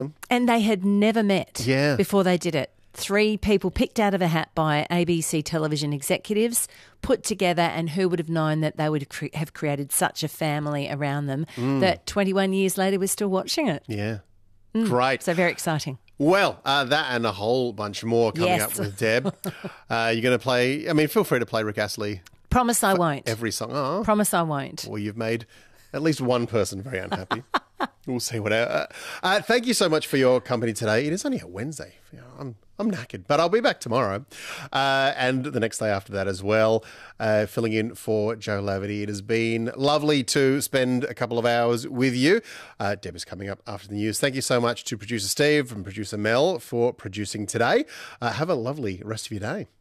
And they had never met Yeah. before they did it. 3 people picked out of a hat by ABC television executives, put together, and who would have known that they would have created such a family around them that 21 years later we're still watching it. Yeah. Great. So very exciting. Well, that and a whole bunch more coming Yes. up with Deb. You're going to play, feel free to play Rick Astley Promise I won't. every song. Oh, Promise I won't. well, you've made at least one person very unhappy. We'll see what. Thank you so much for your company today. It is only a Wednesday. I'm knackered, but I'll be back tomorrow and the next day after that as well, filling in for Joe Laverty. It has been lovely to spend a couple of hours with you. Deb is coming up after the news. Thank you so much to producer Steve and producer Mel for producing today. Have a lovely rest of your day.